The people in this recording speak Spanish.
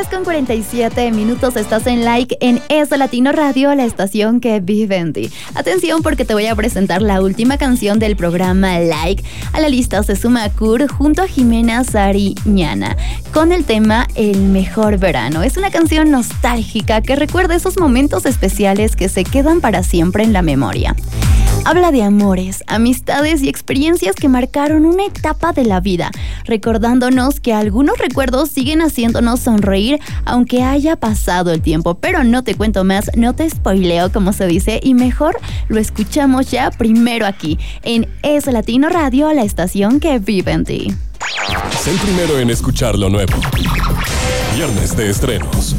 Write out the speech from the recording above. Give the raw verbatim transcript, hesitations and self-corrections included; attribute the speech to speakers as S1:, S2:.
S1: con cuarenta y siete minutos, estás en Like en Es Latino Radio, la estación que vive en ti. Atención porque te voy a presentar la última canción del programa Like. A la lista se suma Kur junto a Jimena Sariñana con el tema El Mejor Verano. Es una canción nostálgica que recuerda esos momentos especiales que se quedan para siempre en la memoria. Habla de amores, amistades y experiencias que marcaron una etapa de la vida, recordándonos que algunos recuerdos siguen haciéndonos sonreír aunque haya pasado el tiempo. Pero no te cuento más, no te spoileo como se dice, y mejor lo escuchamos ya primero aquí en Es Latino Radio, la estación que vive en ti.
S2: Sé el primero en escuchar lo nuevo. Viernes de estrenos.